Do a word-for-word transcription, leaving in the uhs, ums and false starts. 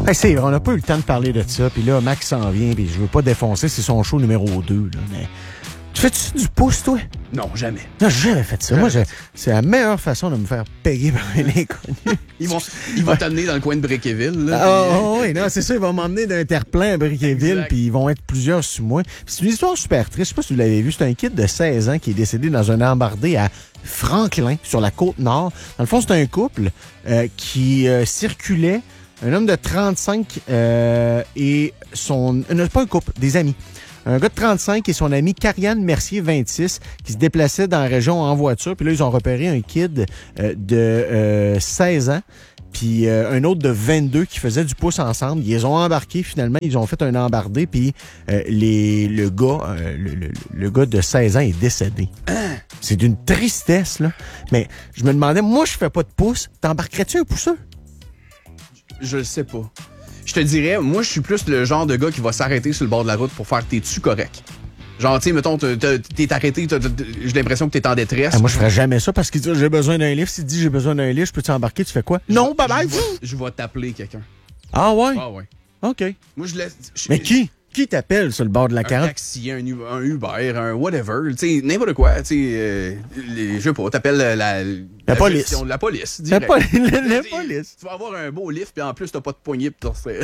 Hey, c'est vrai, on n'a pas eu le temps de parler de ça. Puis là, Max s'en vient, puis je veux pas défoncer, c'est son show numéro deux. Là, mais tu fais-tu du pouce, toi? Non, jamais. Non, j'ai jamais fait ça. Jamais Moi, fait j'ai- c'est la meilleure façon de me faire payer par un inconnu. Ils vont, ils vont t'amener dans le coin de Brickeville. Là, Ah puis- oh, oui, non, c'est ça, ils vont m'emmener d'un terre-plein à Brickeville, Exact. puis ils vont être plusieurs sur moi. Puis c'est une histoire super triste, je sais pas si vous l'avez vu, c'est un kid de seize ans qui est décédé dans un embardé à Franklin, sur la Côte-Nord. Dans le fond, c'est un couple euh, qui euh, circulait, un homme de trente-cinq euh, et son... euh, non, pas un couple, des amis. Un gars de trente-cinq et son ami Carianne Mercier, vingt-six, qui se déplaçaient dans la région en voiture. Puis là, ils ont repéré un kid euh, de euh, seize ans, puis euh, un autre de vingt-deux qui faisait du pouce ensemble. Ils les ont embarqués, finalement. Ils ont fait un embardé, puis euh, les, le gars euh, le, le, le gars de seize ans est décédé. C'est d'une tristesse, là. Mais je me demandais, moi, je fais pas de pouce. T'embarquerais-tu un pousseux? Je le sais pas. Je te dirais, moi, je suis plus le genre de gars qui va s'arrêter sur le bord de la route pour faire t'es-tu correct. Genre, tu sais, mettons, t'es t'es arrêté, t'as- t'as- j'ai l'impression que t'es en détresse. Ah, moi, je ferais jamais ça parce qu'il dit j'ai besoin d'un livre. S'il dit j'ai besoin d'un livre, je peux t'embarquer? Tu fais quoi? Non, bye bye! Je vais- Je vais t'appeler quelqu'un. Ah ouais? Ah ouais. OK. Moi, je laisse. je- Mais qui? Qui t'appelle sur le bord de la Un quarante? taxi, un, U- un Uber, un whatever, tu sais, n'importe quoi, tu sais, euh, les- je sais pas, t'appelles la, la, la police. gestion de la police, La, direct. poli- la- la Tu- police. Tu vas avoir un beau lift, puis en plus, t'as pas de poignée pour te